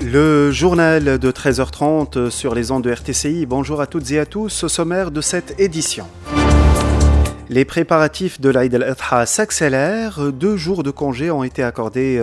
Le journal de 13h30 sur les ondes de RTCI. Bonjour à toutes et à tous. Au sommaire de cette édition. Les préparatifs de l'Aïd al-Adha s'accélèrent. 2 jours de congé ont été accordés